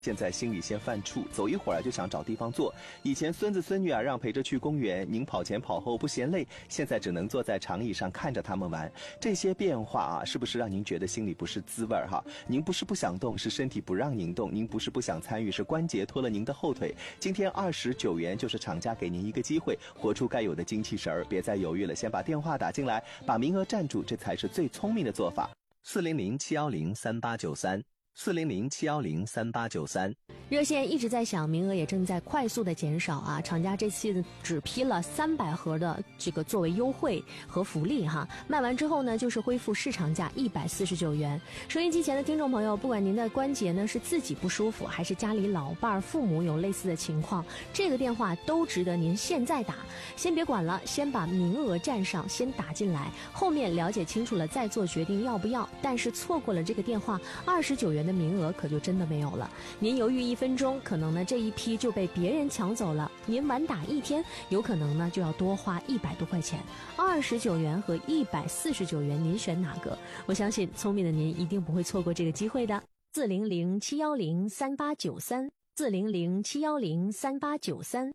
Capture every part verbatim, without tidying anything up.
现在心里先犯怵，走一会儿就想找地方坐。以前孙子孙女啊让陪着去公园，您跑前跑后不嫌累，现在只能坐在长椅上看着他们玩。这些变化啊，是不是让您觉得心里不是滋味哈？您不是不想动，是身体不让您动；您不是不想参与，是关节拖了您的后腿。今天二十九元就是厂家给您一个机会，活出该有的精气神儿，别再犹豫了，先把电话打进来，把名额占住，这才是最聪明的做法。四零零七幺零三八九三。四零零七幺零三八九三， 热线一直在响，名额也正在快速的减少啊！厂家这次只批了三百盒的这个作为优惠和福利哈，卖完之后呢，就是恢复市场价一百四十九元。收音机前的听众朋友，不管您的关节呢是自己不舒服，还是家里老伴儿、父母有类似的情况，这个电话都值得您现在打。先别管了，先把名额占上，先打进来，后面了解清楚了再做决定要不要。但是错过了这个电话，二十九元的名额可就真的没有了。您犹豫一分钟，可能呢这一批就被别人抢走了；您晚打一天，有可能呢就要多花一百多块钱。二十九元和一百四十九元，您选哪个？我相信聪明的您一定不会错过这个机会的。四零零七幺零三八九三，四零零七幺零三八九三。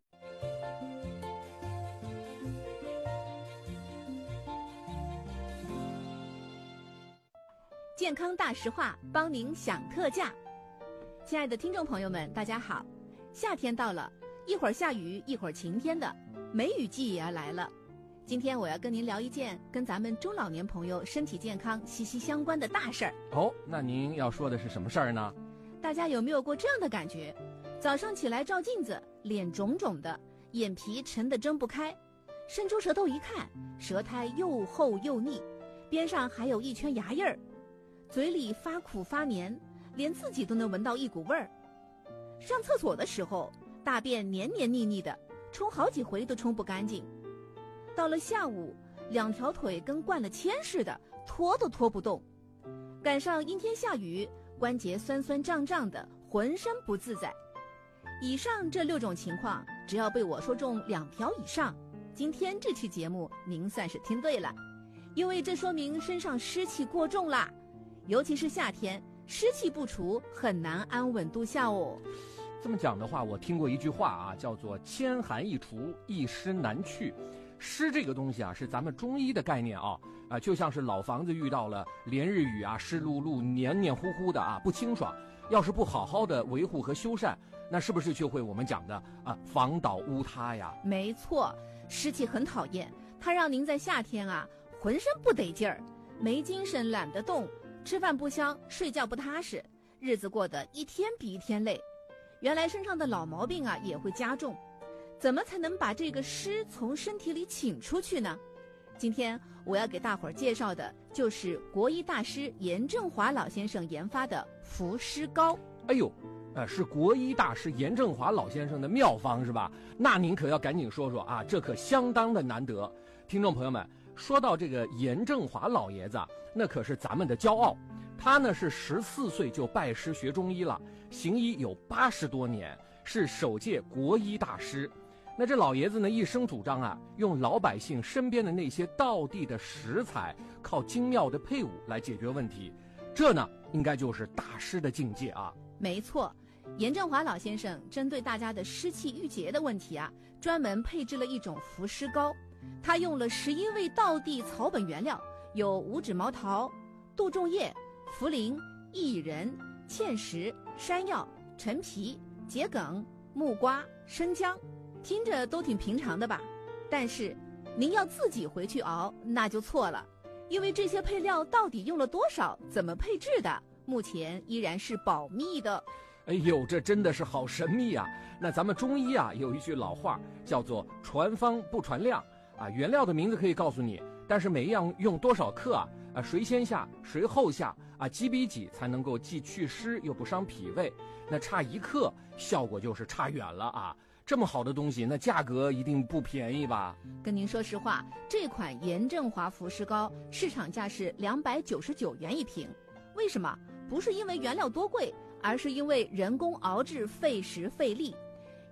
健康大实话，帮您享特价。亲爱的听众朋友们，大家好！夏天到了，一会儿下雨，一会儿晴天的，梅雨季也要来了。今天我要跟您聊一件跟咱们中老年朋友身体健康息息相关的大事儿。 哦，那您要说的是什么事儿呢？ 大家有没有过这样的感觉？早上起来照镜子，脸肿肿的，眼皮沉得睁不开，伸出舌头一看，舌苔又厚又腻，边上还有一圈牙印儿。嘴里发苦发黏，连自己都能闻到一股味儿。上厕所的时候，大便黏黏腻腻的，冲好几回都冲不干净。到了下午，两条腿跟灌了铅似的，拖都拖不动。赶上阴天下雨，关节酸酸胀胀的，浑身不自在。以上这六种情况，只要被我说中两条以上，今天这期节目您算是听对了，因为这说明身上湿气过重啦。尤其是夏天，湿气不除，很难安稳度夏哦。 这么讲的话，我听过一句话啊，叫做千寒易除，一湿难去。湿这个东西啊，是咱们中医的概念啊，啊，就像是老房子遇到了连日雨啊，湿漉漉、黏黏糊糊的啊，不清爽。要是不好好的维护和修缮，那是不是就会我们讲的啊，房倒屋塌呀？ 没错，湿气很讨厌，它让您在夏天啊，浑身不得劲儿，没精神，懒得动。吃饭不香，睡觉不踏实，日子过得一天比一天累。原来身上的老毛病啊也会加重，怎么才能把这个湿从身体里请出去呢？今天我要给大伙儿介绍的就是国医大师严正华老先生研发的伏湿膏。 哎呦，呃，是国医大师严正华老先生的妙方是吧？那您可要赶紧说说啊，这可相当的难得。听众朋友们，说到这个严正华老爷子啊，那可是咱们的骄傲。他呢是十四岁就拜师学中医了，行医有八十多年，是首届国医大师。那这老爷子呢一生主张啊，用老百姓身边的那些道地的食材，靠精妙的配伍来解决问题。这呢应该就是大师的境界啊。 没错，严正华老先生针对大家的湿气郁结的问题啊，专门配制了一种伏湿膏。他用了十一味道地草本原料，有五指毛桃、杜仲叶、茯苓、薏仁、芡实、山药、陈皮、桔梗、木瓜、生姜，听着都挺平常的吧？但是您要自己回去熬，那就错了，因为这些配料到底用了多少，怎么配制的，目前依然是保密的。 哎呦，这真的是好神秘啊！那咱们中医啊有一句老话叫做传方不传量啊，原料的名字可以告诉你，但是每一样用多少克啊？啊，谁先下，谁后下啊？几比几才能够既祛湿又不伤脾胃？那差一克，效果就是差远了啊！这么好的东西，那价格一定不便宜吧？ 跟您说实话，这款严正华伏湿膏市场价是两百九十九元一瓶。为什么？不是因为原料多贵，而是因为人工熬制费时费力。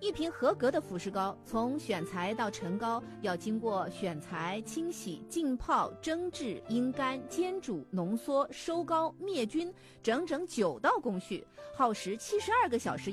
一瓶合格的富士膏，从选材到成膏要经过选材、清洗、浸泡、蒸制、阴干、煎煮、浓缩、收膏、灭菌，整整九道工序，耗时七十二个小时。